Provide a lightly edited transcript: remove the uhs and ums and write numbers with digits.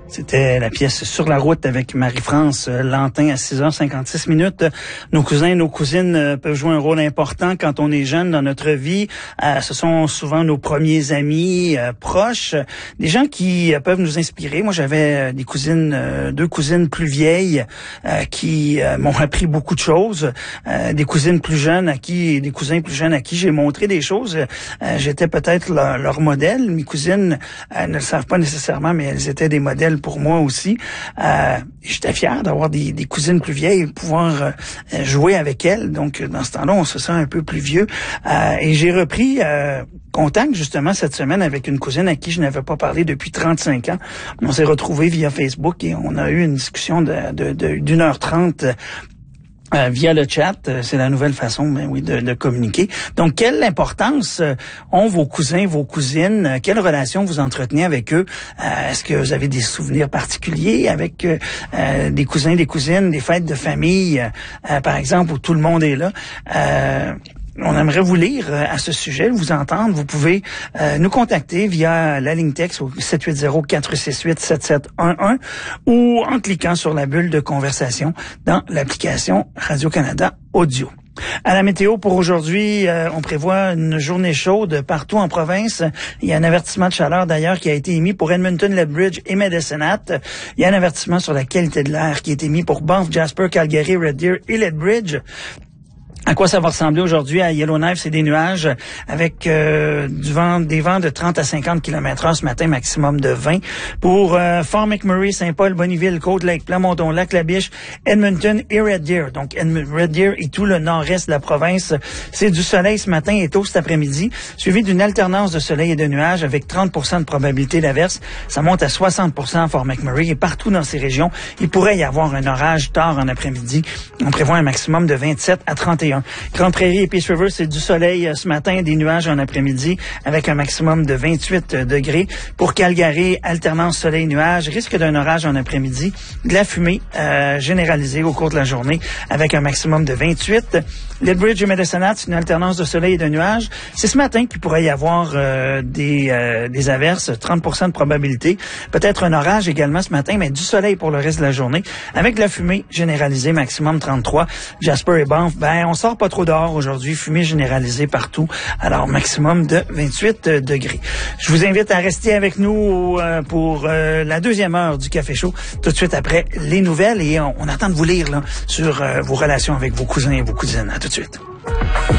C'était la pièce Sur la route avec Marie-France Lantin à 6h56. Nos cousins et nos cousines peuvent jouer un rôle important quand on est jeune dans notre vie. Ce sont souvent nos premiers amis proches, des gens qui peuvent nous inspirer. Moi, j'avais des cousines, deux cousines plus vieilles qui m'ont appris beaucoup de choses. Des cousines plus jeunes des cousins plus jeunes à qui j'ai montré des choses. J'étais peut-être leur modèle. Mes cousines ne le savent pas nécessairement, mais elles étaient des modèles pour moi aussi. J'étais fier d'avoir des cousines plus vieilles et pouvoir jouer avec elles. Donc, dans ce temps-là, on se sent un peu plus vieux. Et j'ai repris contact justement cette semaine avec une cousine à qui je n'avais pas parlé depuis 35 ans. On s'est retrouvés via Facebook et on a eu une discussion d'1h30 via le chat. C'est la nouvelle façon, de communiquer. Donc, quelle importance ont vos cousins, vos cousines? Quelle relation vous entretenez avec eux? Est-ce que vous avez des souvenirs particuliers avec des cousins, des cousines, des fêtes de famille, par exemple, où tout le monde est là? On aimerait vous lire à ce sujet, vous entendre. Vous pouvez nous contacter via la ligne texte au 780-468-7711 ou en cliquant sur la bulle de conversation dans l'application Radio-Canada Audio. À la météo pour aujourd'hui, on prévoit une journée chaude partout en province. Il y a un avertissement de chaleur d'ailleurs qui a été émis pour Edmonton, Lethbridge et Medicine Hat. Il y a un avertissement sur la qualité de l'air qui est émis pour Banff, Jasper, Calgary, Red Deer et Lethbridge. À quoi ça va ressembler aujourd'hui à Yellowknife? C'est des nuages avec des vents de 30 à 50 km/h ce matin, maximum de 20. Pour Fort McMurray, Saint-Paul, Bonnyville, Côte-Lake, Plamondon, Lac-La-Biche, Edmonton et Red Deer. Donc Red Deer et tout le nord-est de la province. C'est du soleil ce matin et tôt cet après-midi, suivi d'une alternance de soleil et de nuages avec 30% de probabilité d'averse. Ça monte à 60% à Fort McMurray et partout dans ces régions, il pourrait y avoir un orage tard en après-midi. On prévoit un maximum de 27 à 31. Grande Prairie et Peace River, c'est du soleil ce matin, des nuages en après-midi avec un maximum de 28 degrés. Pour Calgary, alternance soleil-nuage, risque d'un orage en après-midi, de la fumée généralisée au cours de la journée avec un maximum de 28. Lethbridge et Medicine Hat, c'est une alternance de soleil et de nuages. C'est ce matin qu'il pourrait y avoir des averses, 30% de probabilité. Peut-être un orage également ce matin, mais du soleil pour le reste de la journée avec de la fumée généralisée, maximum 33. Jasper et Banff, on sort pas trop dehors aujourd'hui, fumée généralisée partout, alors maximum de 28 degrés. Je vous invite à rester avec nous pour la deuxième heure du Café Chaud, tout de suite après les nouvelles, et on attend de vous lire là, sur vos relations avec vos cousins et vos cousines. À tout de suite.